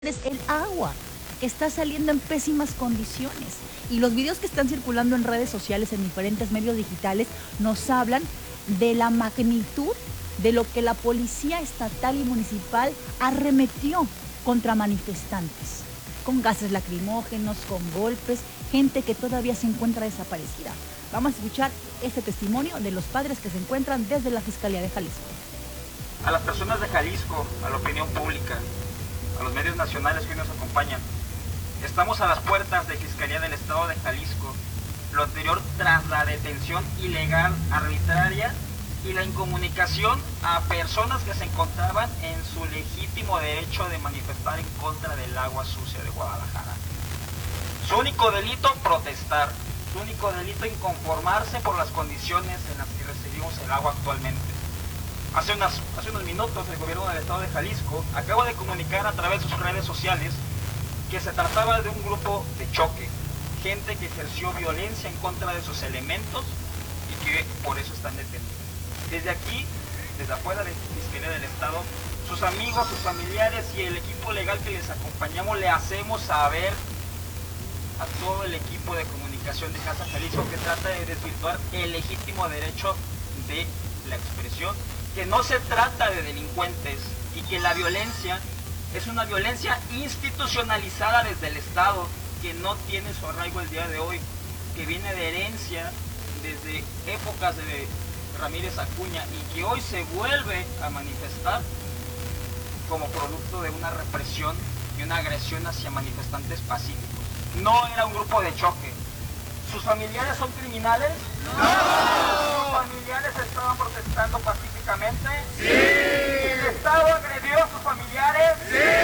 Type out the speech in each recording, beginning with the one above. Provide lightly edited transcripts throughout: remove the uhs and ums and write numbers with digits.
es el agua, que está saliendo en pésimas condiciones. Y los videos que están circulando en redes sociales, en diferentes medios digitales, nos hablan de la magnitud de lo que la policía estatal y municipal arremetió contra manifestantes, con gases lacrimógenos, con golpes, gente que todavía se encuentra desaparecida. Vamos a escuchar este testimonio de los padres que se encuentran desde la Fiscalía de Jalisco. A las personas de Jalisco, a la opinión pública, a los medios nacionales que hoy nos acompañan, estamos a las puertas de Fiscalía del Estado de Jalisco, lo anterior tras la detención ilegal, arbitraria y la incomunicación a personas que se encontraban en su legítimo derecho de manifestar en contra del agua sucia de Guadalajara. Su único delito, protestar. Su único delito, inconformarse por las condiciones en las que recibimos el agua actualmente. Hace unos minutos el gobierno del estado de Jalisco acaba de comunicar a través de sus redes sociales que se trataba de un grupo de choque, gente que ejerció violencia en contra de sus elementos y que por eso están detenidos. Desde aquí, desde afuera de la Fiscalía del Estado, sus amigos, sus familiares y el equipo legal que les acompañamos le hacemos saber a todo el equipo de comunicación de Casa Jalisco que trata de desvirtuar el legítimo derecho de la expresión, que no se trata de delincuentes y que la violencia es una violencia institucionalizada desde el Estado, que no tiene su arraigo el día de hoy, que viene de herencia desde épocas de Ramírez Acuña y que hoy se vuelve a manifestar como producto de una represión y una agresión hacia manifestantes pacíficos. No era un grupo de choque. ¿Sus familiares son criminales? ¡No! ¿Sus familiares estaban protestando pacíficamente? ¡Sí! ¿El Estado agredió a sus familiares?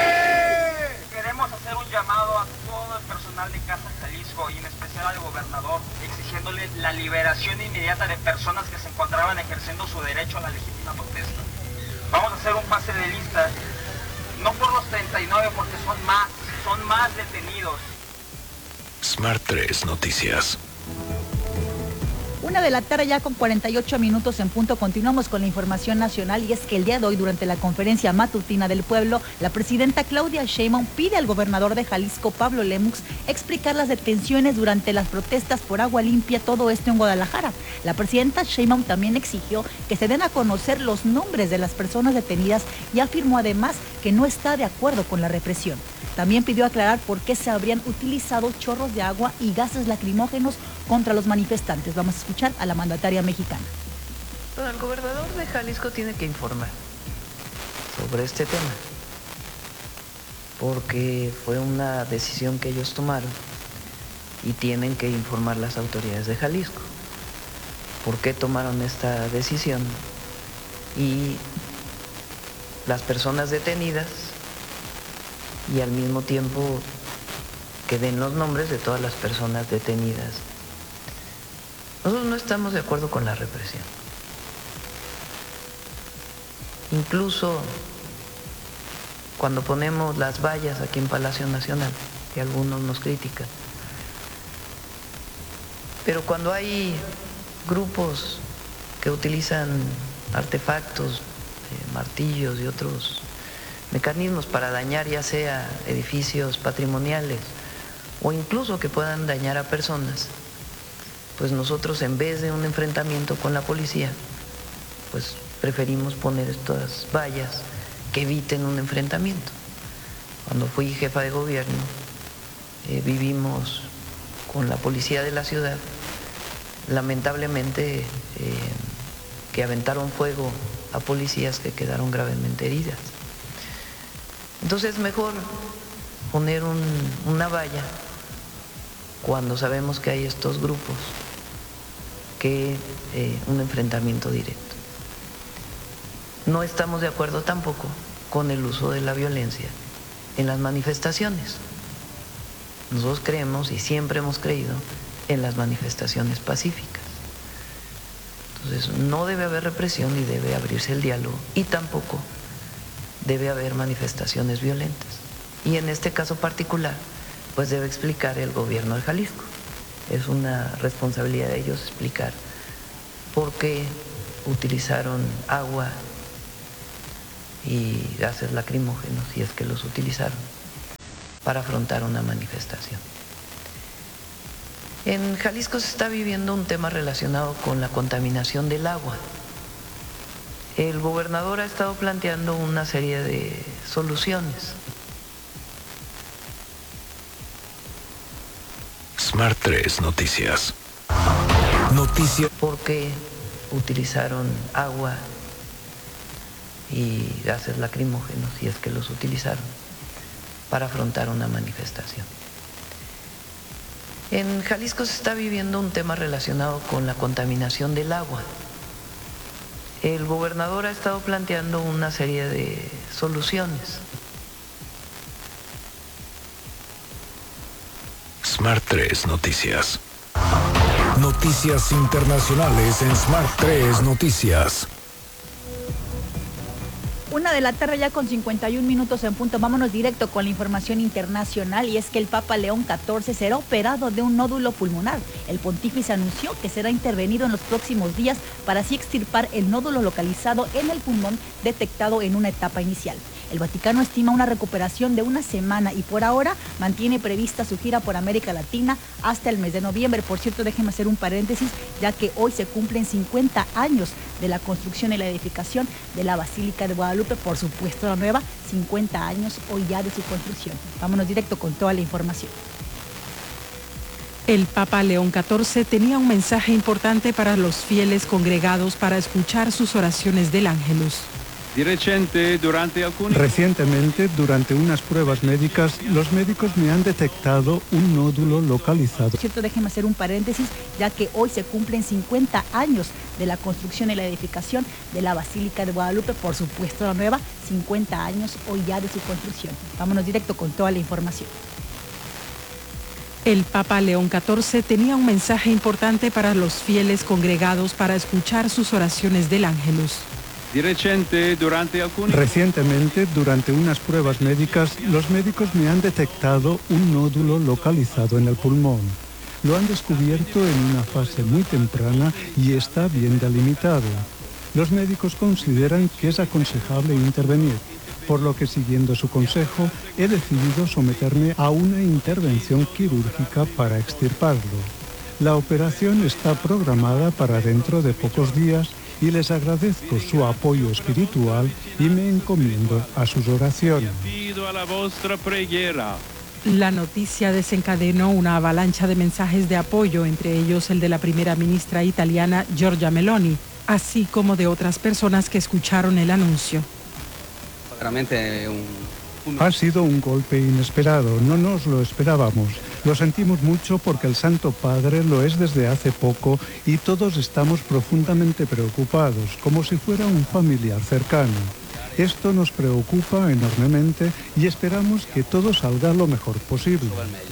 ¡Sí! Queremos hacer un llamado a todo el personal de Casa Jalisco y en especial al gobernador, exigiéndole la liberación inmediata de personas que se encontraban ejerciendo su derecho a la legítima protesta. Vamos a hacer un pase de lista, no por los 39, porque son más detenidos. Smart 3 Noticias. 1:00 ya con 48 minutos en punto. Continuamos con la información nacional y es que el día de hoy, durante la conferencia matutina del pueblo, la presidenta Claudia Sheinbaum pide al gobernador de Jalisco, Pablo Lémux, explicar las detenciones durante las protestas por agua limpia, todo esto en Guadalajara. La presidenta Sheinbaum también exigió que se den a conocer los nombres de las personas detenidas y afirmó además que no está de acuerdo con la represión. También pidió aclarar por qué se habrían utilizado chorros de agua y gases lacrimógenos contra los manifestantes. Vamos a escuchar a la mandataria mexicana. Bueno, el gobernador de Jalisco tiene que informar sobre este tema, porque fue una decisión que ellos tomaron y tienen que informar las autoridades de Jalisco por qué tomaron esta decisión y las personas detenidas, y al mismo tiempo que den los nombres de todas las personas detenidas. Nosotros no estamos de acuerdo con la represión. Incluso cuando ponemos las vallas aquí en Palacio Nacional, que algunos nos critican, pero cuando hay grupos que utilizan artefactos, martillos y otros mecanismos para dañar ya sea edificios patrimoniales o incluso que puedan dañar a personas, pues nosotros en vez de un enfrentamiento con la policía, pues preferimos poner estas vallas que eviten un enfrentamiento. Cuando fui jefa de gobierno, vivimos con la policía de la ciudad, lamentablemente, que aventaron fuego a policías que quedaron gravemente heridas. Entonces es mejor poner una valla cuando sabemos que hay estos grupos que un enfrentamiento directo. No estamos de acuerdo tampoco con el uso de la violencia en las manifestaciones. Nosotros creemos y siempre hemos creído en las manifestaciones pacíficas. Entonces no debe haber represión y debe abrirse el diálogo y tampoco debe haber manifestaciones violentas. Y en este caso particular, pues debe explicar el gobierno de Jalisco. Es una responsabilidad de ellos explicar por qué utilizaron agua y gases lacrimógenos, si es que los utilizaron, para afrontar una manifestación. En Jalisco se está viviendo un tema relacionado con la contaminación del agua. El gobernador ha estado planteando una serie de soluciones. Smart 3 Noticias. Porque utilizaron agua y gases lacrimógenos, si es que los utilizaron, para afrontar una manifestación. En Jalisco se está viviendo un tema relacionado con la contaminación del agua. El gobernador ha estado planteando una serie de soluciones. Smart 3 Noticias. Noticias internacionales en Smart 3 Noticias. 1:00 ya con 51 minutos en punto. Vámonos directo con la información internacional, y es que el Papa León XIV será operado de un nódulo pulmonar. El pontífice anunció que será intervenido en los próximos días para así extirpar el nódulo localizado en el pulmón detectado en una etapa inicial. El Vaticano estima una recuperación de una semana y por ahora mantiene prevista su gira por América Latina hasta el mes de noviembre. Por cierto, déjenme hacer un paréntesis, ya que hoy se cumplen 50 años de la construcción y la edificación de la Basílica de Guadalupe, por supuesto la nueva, 50 años hoy ya de su construcción. Vámonos directo con toda la información. El Papa León XIV tenía un mensaje importante para los fieles congregados para escuchar sus oraciones del Ángelus. Recientemente, durante unas pruebas médicas, los médicos me han detectado un nódulo localizado. Por cierto, déjenme hacer un paréntesis, ya que hoy se cumplen 50 años de la construcción y la edificación de la Basílica de Guadalupe, por supuesto la nueva, 50 años hoy ya de su construcción. Vámonos directo con toda la información. El Papa León XIV tenía un mensaje importante para los fieles congregados para escuchar sus oraciones del Ángelus. Recientemente, durante unas pruebas médicas, los médicos me han detectado un nódulo localizado en el pulmón. Lo han descubierto en una fase muy temprana y está bien delimitado. Los médicos consideran que es aconsejable intervenir, por lo que, siguiendo su consejo, he decidido someterme a una intervención quirúrgica para extirparlo. La operación está programada para dentro de pocos días y les agradezco su apoyo espiritual y me encomiendo a sus oraciones. La noticia desencadenó una avalancha de mensajes de apoyo, entre ellos el de la primera ministra italiana Giorgia Meloni, así como de otras personas que escucharon el anuncio. Ha sido un golpe inesperado, no nos lo esperábamos. Lo sentimos mucho porque el Santo Padre lo es desde hace poco y todos estamos profundamente preocupados, como si fuera un familiar cercano. Esto nos preocupa enormemente y esperamos que todo salga lo mejor posible.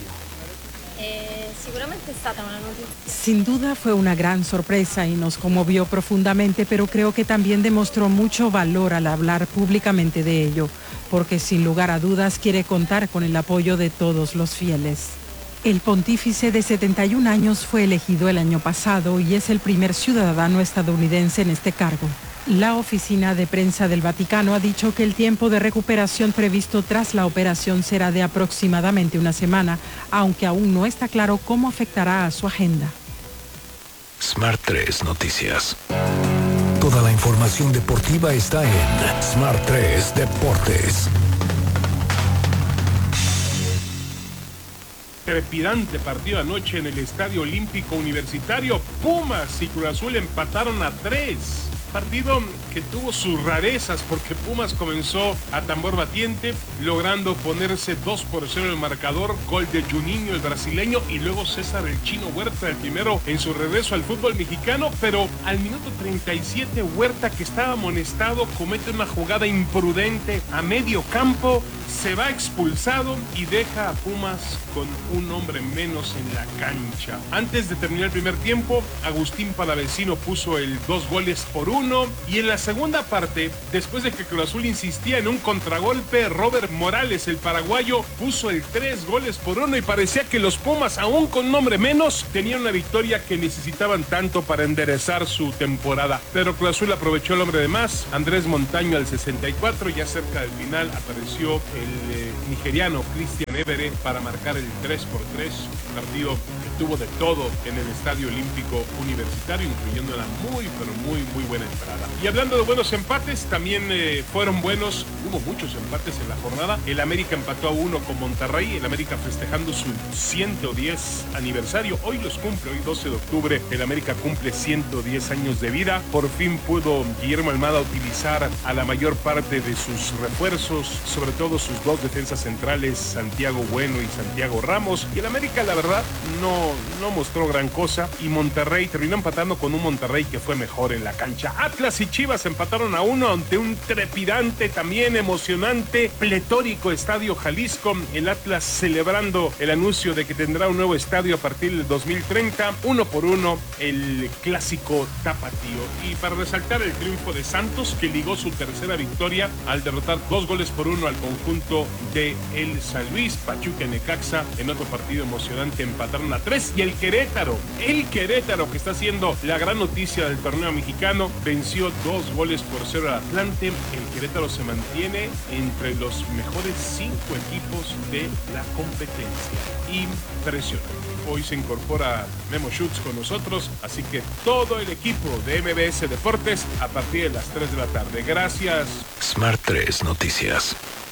Sin duda fue una gran sorpresa y nos conmovió profundamente, pero creo que también demostró mucho valor al hablar públicamente de ello, porque sin lugar a dudas quiere contar con el apoyo de todos los fieles. El pontífice de 71 años fue elegido el año pasado y es el primer ciudadano estadounidense en este cargo. La oficina de prensa del Vaticano ha dicho que el tiempo de recuperación previsto tras la operación será de aproximadamente una semana, aunque aún no está claro cómo afectará a su agenda. Smart 3 Noticias. Toda la información deportiva está en Smart 3 Deportes. Trepidante partido anoche en el Estadio Olímpico Universitario. Pumas y Cruz Azul empataron a 3. Partido que tuvo sus rarezas porque Pumas comenzó a tambor batiente, logrando ponerse 2-0 el marcador, gol de Juninho, el brasileño, y luego César el Chino Huerta, el primero en su regreso al fútbol mexicano, pero al minuto 37 Huerta, que estaba amonestado, comete una jugada imprudente a medio campo, se va expulsado y deja a Pumas con un hombre menos en la cancha. Antes de terminar el primer tiempo, Agustín Palavecino puso el 2-1, y en la segunda parte, después de que Cruz Azul insistía en un contragolpe, Robert Morales, el paraguayo, puso el 3-1 y parecía que los Pumas, aún con un hombre menos, tenían una victoria que necesitaban tanto para enderezar su temporada. Pero Cruz Azul aprovechó el hombre de más. Andrés Montaño al 64, ya cerca del final, apareció el nigeriano Christian Ebere para marcar el 3-3, partido que tuvo de todo en el Estadio Olímpico Universitario, incluyendo una muy buena entrada. Y hablando de buenos empates, también fueron buenos, hubo muchos empates en la jornada. El América empató a 1 con Monterrey, el América festejando su 110 aniversario, hoy los cumple, hoy 12 de octubre, el América cumple 110 años de vida. Por fin pudo Guillermo Almada utilizar a la mayor parte de sus refuerzos, sobre todo sus dos defensas centrales, Santiago Bueno y Santiago Ramos, y el América la verdad no mostró gran cosa, y Monterrey terminó empatando con un Monterrey que fue mejor en la cancha. Atlas y Chivas empataron a 1 ante un trepidante, también emocionante, pletórico Estadio Jalisco. El Atlas celebrando el anuncio de que tendrá un nuevo estadio a partir del 2030, 1-1 el clásico tapatío. Y para resaltar el triunfo de Santos, que ligó su tercera victoria al derrotar 2-1 al conjunto de el San Luis. Pachuca y Necaxa en otro partido emocionante empataron a 3, y el Querétaro que está siendo la gran noticia del torneo mexicano, venció 2-0 al Atlante. El Querétaro se mantiene entre los mejores 5 equipos de la competencia. Impresionante. Hoy se incorpora Memo Schutz con nosotros, así que todo el equipo de MBS Deportes a partir de las 3 de la tarde. Gracias. Smart 3 Noticias.